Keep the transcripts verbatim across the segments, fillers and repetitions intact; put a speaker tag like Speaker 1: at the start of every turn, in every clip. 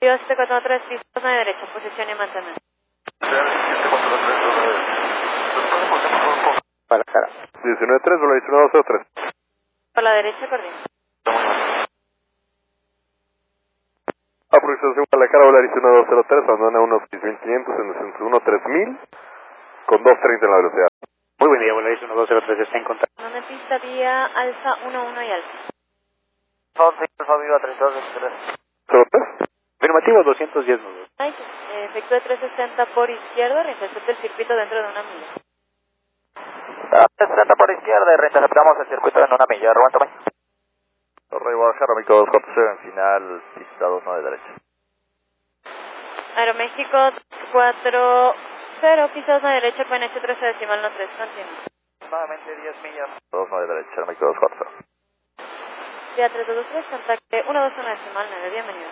Speaker 1: siete cuatro tres, pista dos nueve derecha, posición y mantener.
Speaker 2: Para cara.
Speaker 3: diecinueve tres, Volaris uno dos cero tres.
Speaker 1: Por la derecha, coordina.
Speaker 3: Aproximación para la cara, Volaris uno dos cero tres, abandona unos seis mil quinientos en descenso uno tres mil, con dos treinta en la velocidad.
Speaker 2: Muy buen día, Volaris uno dos cero tres, está en contacto.
Speaker 1: Zona pista vía Alfa uno uno y Alfa.
Speaker 2: once, Alfa Viva treinta y dos veintitrés.
Speaker 3: ¿cero tres?
Speaker 2: Afirmativo, doscientos diez nudos.
Speaker 1: Ay, eh, efectúe trescientos sesenta por izquierda, reintercepte el circuito dentro de una milla.
Speaker 2: trescientos sesenta por izquierda y reinterceptamos el circuito en una milla. Roberto May.
Speaker 3: Torre Guadalajara, México dos cuatro cero, en final, pista dos nueve derecha.
Speaker 1: Aeroméxico dos cuatro cero, pista dos nueve derecha, con H trece decimal no tres, continúa.
Speaker 2: Aproximadamente diez millas.
Speaker 3: dos nueve derecha, México dos cuatro cero.
Speaker 1: Vía tres dos dos tres, contacte uno dos uno decimal nueve, bienvenido.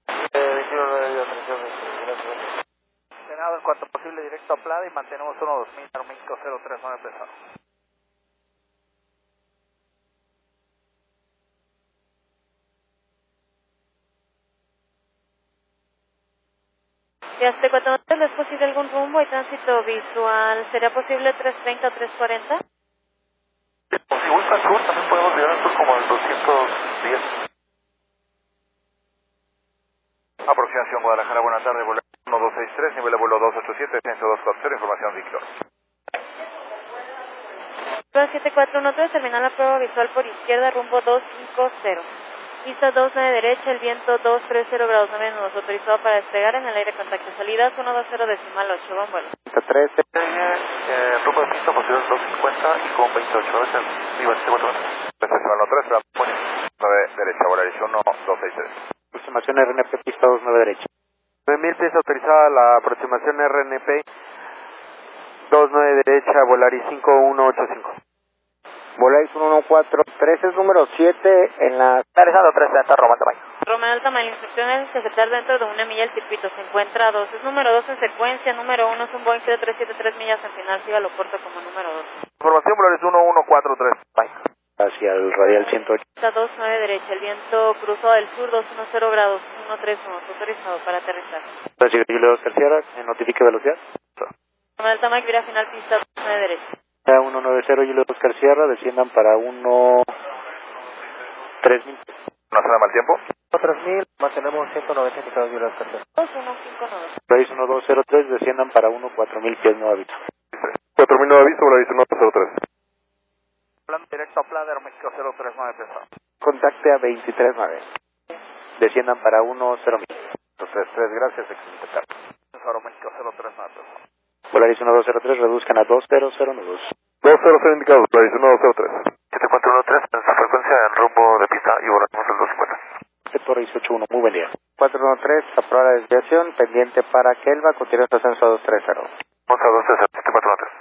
Speaker 2: Senado, en cuanto posible, directo a Plada y mantenemos uno dos mil, Aeroméxico cero tres nueve pesado.
Speaker 1: Vía siete cuatro tres, ¿es posible algún rumbo y tránsito visual? ¿Sería posible tres treinta o tres cuarenta?
Speaker 3: Si gusta sur, también podemos llegar a sur como el doscientos diez. Aproximación Guadalajara, buenas tardes, vuelo uno dos seis tres, nivel de vuelo dos ocho siete, descenso dos cuatro cero, información Víctor.
Speaker 1: siete cuatro uno tres, terminal la prueba visual por izquierda, rumbo dos cinco cero. Pista dos nueve derecha, el viento dos tres cero grados nueve nudos, autorizado para despegar en el aire contacto salidas uno dos cero decimal ocho, buen vuelo.
Speaker 2: trece.
Speaker 3: Eh, rumbo de pista, posición dos cincuenta y con veintiocho, ¿ves? Viva siete cuatro uno. Decimal no tres, nueve derecha, Volaris uno dos seis tres.
Speaker 2: Aproximación R N P, pista dos nueve derecha.
Speaker 3: nueve mil pies autorizada la aproximación R N P dos nueve derecha, Volaris cinco uno ocho cinco.
Speaker 2: Volaris uno uno cuatro tres es número siete en la... Realizando tres treinta, Roma Tamayo.
Speaker 1: Romeo Altamay, la instrucción es aceptar dentro de una milla el circuito, se encuentra a dos, es número dos en secuencia, número uno es un Boeing siete tres siete tres millas en final, siga lo corto como número dos.
Speaker 3: Información Volaris uno uno cuatro tres.
Speaker 2: Hacia el radial ciento ocho.
Speaker 1: Pista dos nueve derecha, el viento cruzó del sur dos uno cero grados, uno tres uno, autorizado para aterrizar.
Speaker 2: Recibe Julio Oscar Sierra, notifique velocidad.
Speaker 1: Romeo Altamay, vira final pista dos nueve derecha.
Speaker 2: uno nueve cero, Julio Oscar Sierra, desciendan para uno tres mil.
Speaker 3: ¿No será mal tiempo?
Speaker 2: tres mil, mantenemos ciento noventa indicados Julio Oscar Sierra.
Speaker 1: dos uno cinco nueve.
Speaker 2: Volaris uno dos cero tres, desciendan para uno cuatro mil pies, no aviso.
Speaker 3: cuatro mil no aviso, Volaris uno cero tres.
Speaker 2: Plan directo a Plada, Aeroméxico cero tres nueve pesado. Contacte a veintitrés nueve. Desciendan para uno cero mil.
Speaker 3: dos tres tres, gracias, excelente tarde.
Speaker 2: Aeroméxico cero tres nueve pesado. Volaris uno dos cero tres, reduzcan a dos cero cero nudos.
Speaker 3: dos cero cero indicados, Volaris uno dos cero tres.
Speaker 4: siete cuatro uno tres, en esa frecuencia en rumbo de pista y volamos el dos cincuenta.
Speaker 2: Torre dieciocho uno, muy buen día. cuatro uno tres, aprobar la desviación, pendiente para Kelva, continúa su ascenso a dos tres cero.
Speaker 4: Vamos a dos tres cero, siete cuatro uno tres.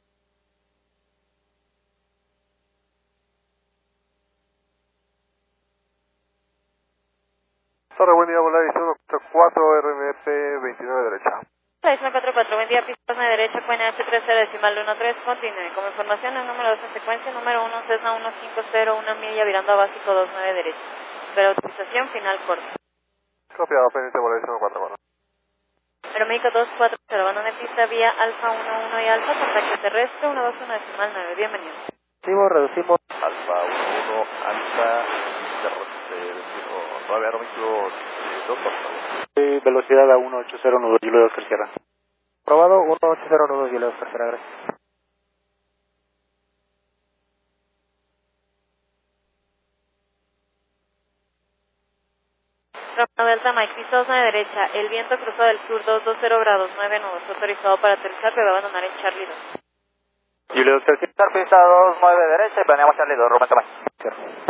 Speaker 3: Torre, buen día, Volaris uno cuatro R N P veintinueve derecha.
Speaker 1: seis uno cuatro cuatro, buen día, pista nueve derecha, Q N H trece decimal uno tres, continúe. Como información, el número dos en secuencia, número uno, Cessna uno cinco cero, una milla virando a básico dos nueve derecha. Pero autorización final corta.
Speaker 3: Copiado, pendiente, Volaris uno cuatro cuatro.
Speaker 1: Aeroméxico dos cuatro cero, abandona pista vía Alfa uno uno y Alfa, contacto terrestre uno dos uno decimal nueve, bienvenido.
Speaker 2: Reducimos, reducimos.
Speaker 3: Alfa uno uno, Alfa, nueve Aeroméxico dos cuatro.
Speaker 2: Sí, velocidad a uno ocho cero nudos, Julio Oscar Sierra. Probado, uno ocho cero nudos, Julio Oscar Sierra, gracias.
Speaker 1: Romeo Delta Mike, pista dos nueve derecha, el viento cruzó del sur dos dos cero grados, nueve nudos, autorizado para aterrizar, pero va a abandonar en Charlie dos.
Speaker 2: Julio Oscar Sierra.
Speaker 4: Pista dos nueve derecha y planeamos Charlie dos, Roma Tamayo.
Speaker 2: Sierra.